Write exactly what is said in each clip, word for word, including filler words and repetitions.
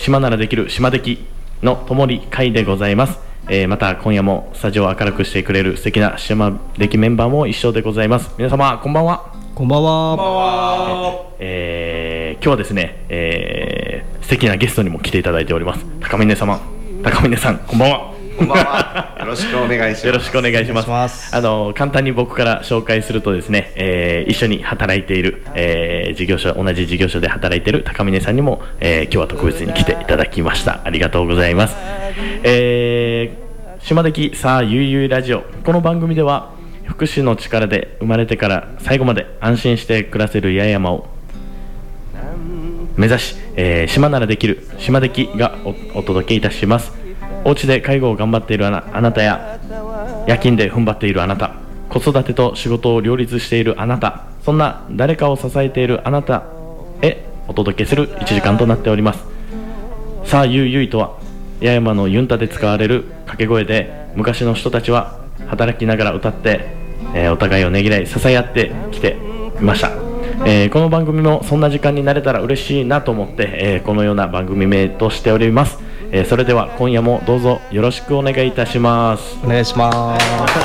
島ならできる島的のともり会でございます。えー、また今夜もスタジオを明るくしてくれる素敵な島的メンバーも一緒でございます。皆様こんばんは。 こんばんは。 こんばんは。 えー、今日はですね、えー、素敵なゲストにも来ていただいております。高峰様、高峰さん、こんばんは。 こんばんは。よろしくお願いします。 よろしくお願いします。ますあの簡単に僕から紹介するとですね、えー、一緒に働いている、えー、事業所同じ事業所で働いている高峰さんにも、えー、今日は特別に来ていただきました。ありがとうございます。えー、島的さあゆいゆいラジオ、この番組では福祉の力で生まれてから最後まで安心して暮らせる八重山を目指し、えー、島ならできる島的が お, お届けいたします。お家で介護を頑張っているあ な, あなたや夜勤で踏ん張っているあなた、子育てと仕事を両立しているあなた、そんな誰かを支えているあなたへお届けするいちじかんとなっております。さあゆいゆいとは八重山のユンタで使われる掛け声で、昔の人たちは働きながら歌って、えー、お互いをねぎらい支え合ってきていました。えー、この番組もそんな時間になれたら嬉しいなと思って、えー、このような番組名としております。えー、それでは今夜もどうぞよろしくお願いいたします。 お願いします。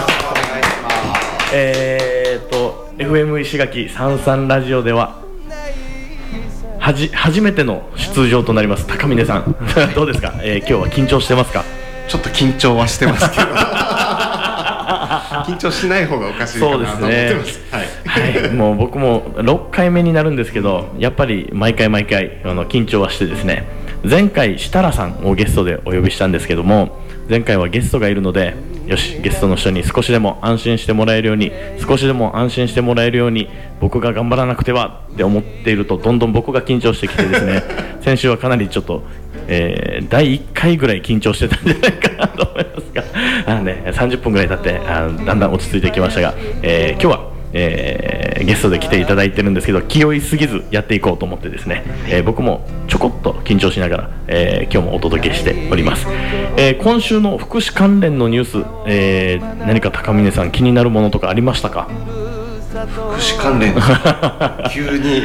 えーと エフエム 石垣さんさんラジオでははじ初めての出場となります高峰さんどうですか、えー、今日は緊張してますか？ ちょっと緊張はしてますけど緊張しない方がおかしいかなと思ってます。 そうですね、はいはい、もう僕もろっかいめになるんですけど、やっぱり毎回毎回あの緊張はしてですね、前回設楽さんをゲストでお呼びしたんですけども、前回はゲストがいるので、よしゲストの人に少しでも安心してもらえるように少しでも安心してもらえるように僕が頑張らなくてはって思っていると、どんどん僕が緊張してきてですね先週はかなりちょっと、えー、だいいっかいぐらい緊張してたんじゃないかなと思いますがあの、ね、さんじゅっぷんぐらい経ってあだんだん落ち着いてきましたが、えー、今日は、えー、ゲストで来ていただいてるんですけど、気負いすぎずやっていこうと思ってですね、えー、僕もちょこっと緊張しながら、えー、今日もお届けしております。えー、今週の福祉関連のニュース、えー、何か高峰さん気になるものとかありましたか？ 福祉関連急に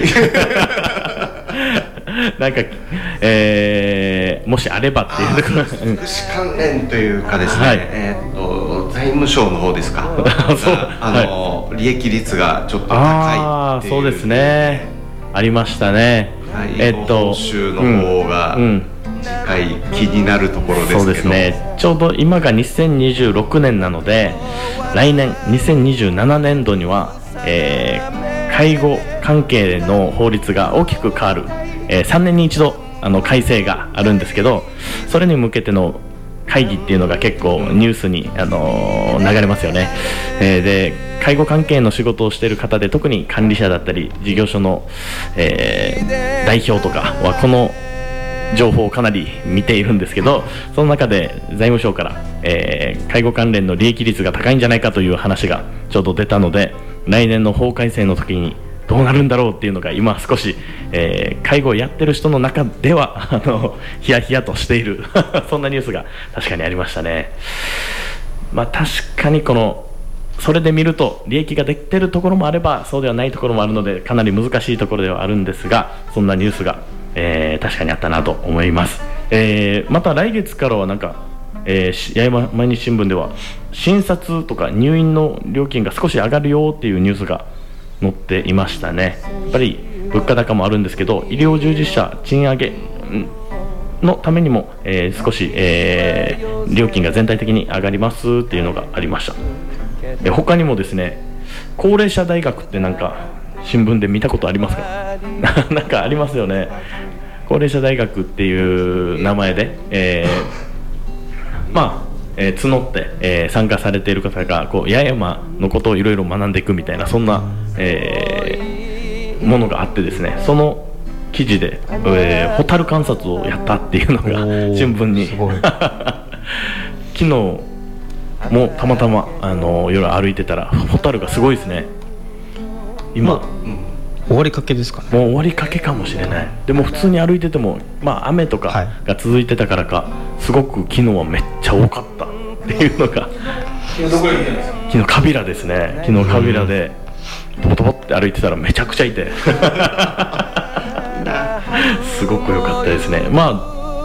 なんか、えー、もしあればっていうところ福祉関連というかですね、はい、えー、っと財務省の方ですかそうあの、はい、利益率がちょっと高いっていう。 あそうですね、ありましたね。 えっと報酬の方が、うんうん、次回気になるところですけど、 そうですね、ちょうど今がにせんにじゅうろくねんなので、来年にせんにじゅうななねんどには、えー、介護関係の法律が大きく変わる、えー、さんねんに一度あの改正があるんですけど、それに向けての会議っていうのが結構ニュースに、あのー、流れますよね。えー、で介護関係の仕事をしている方で、特に管理者だったり事業所の、えー、代表とかはこの情報をかなり見ているんですけど、その中で財務省から、えー、介護関連の利益率が高いんじゃないかという話がちょうど出たので、来年の法改正の時にどうなるんだろうっていうのが今少し、えー、介護をやってる人の中ではあのヒヤヒヤとしているそんなニュースが確かにありましたね。まあ確かにこのそれで見ると利益ができてるところもあればそうではないところもあるので、かなり難しいところではあるんですが、そんなニュースが、えー、確かにあったなと思います。えー、また来月からはなんか、えー、八重山毎日新聞では診察とか入院の料金が少し上がるよっていうニュースが載っていましたね。やっぱり物価高もあるんですけど、医療従事者賃上げのためにも、えー、少し、えー、料金が全体的に上がりますっていうのがありました。え他にもですね、高齢者大学ってなんか新聞で見たことありますかなんかありますよね。高齢者大学っていう名前で、えー、まあえー、募って、えー、参加されている方がこう八重山のことをいろいろ学んでいくみたいな、そんな、えー、ものがあってですね、その記事で、えー、ホタル観察をやったっていうのが新聞に昨日もたまたまあの夜歩いてたらホタルがすごいですね今、まあうん、 終わりかけですかね。 もう終わりかけかもしれない。でも普通に歩いてても、まあ、雨とかが続いてたからか、はい、すごく昨日はめっちゃ多かったっていうのが昨日どこにいたんですか？ 昨日カビラですね。昨日カビラでトボトボって歩いてたらめちゃくちゃいてすごく良かったですね。まあ